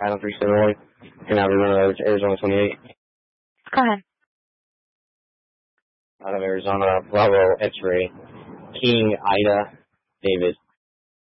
Island 371. And now we're running over to Arizona 28. Go ahead. Out of Arizona, Bravo X-ray, King Ida David.